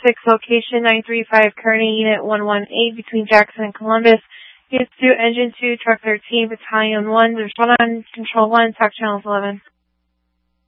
6, location 935, Kearney, Unit 118, between Jackson and Columbus. Unit 2, Engine 2, Truck 13, Battalion 1, respond on Control 1, Talk Channels 11.